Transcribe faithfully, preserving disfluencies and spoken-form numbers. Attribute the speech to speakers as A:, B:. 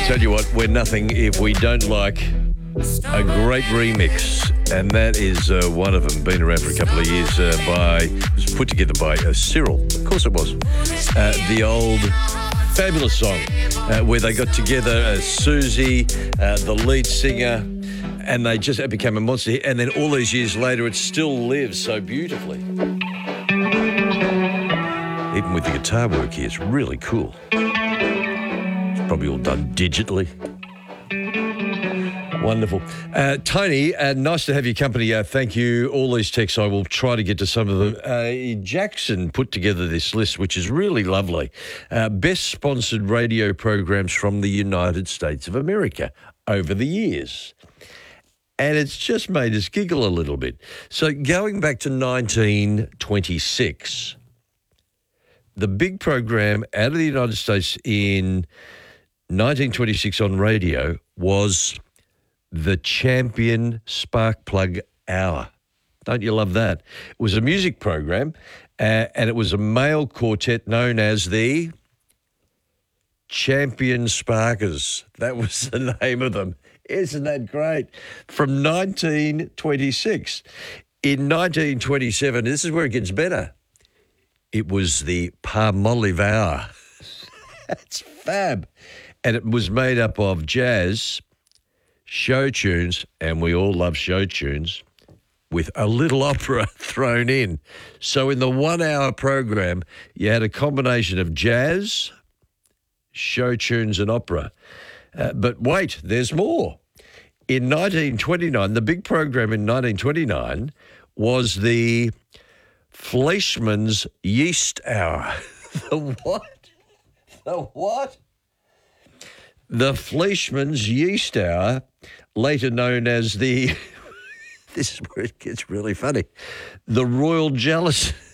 A: Tell you what, we're nothing if we don't like a great remix, and that is uh, one of them. Been around for a couple of years. Uh, by it was put together by uh, Cyril. Of course, it was uh, the old fabulous song uh, where they got together as Susie, uh, the lead singer, and they just it became a monster hit. And then all these years later, it still lives so beautifully. Even with the guitar work here, it's really cool. It's probably all done digitally. Wonderful. Uh, Tony, uh, nice to have your company. Uh, thank you. All these texts, I will try to get to some of them. Uh, Jackson put together this list, which is really lovely. Uh, best sponsored radio programs from the United States of America over the years. And it's just made us giggle a little bit. So going back to nineteen twenty-six, the big program out of the United States in nineteen twenty-six on radio was the Champion Spark Plug Hour. Don't you love that? It was a music program, uh, and it was a male quartet known as the Champion Sparkers. That was the name of them. Isn't that great? From nineteen twenty-six. In nineteen twenty-seven, this is where it gets better. It was the Palmolive Hour. That's fab. And it was made up of jazz, show tunes, and we all love show tunes, with a little opera thrown in. So in the one-hour program, you had a combination of jazz, show tunes, and opera. Uh, but wait, there's more. In nineteen twenty-nine, the big program in nineteen twenty-nine was the Fleischmann's Yeast Hour. The what? The what? The Fleischmann's Yeast Hour, later known as the, this is where it gets really funny, the Royal Jealous,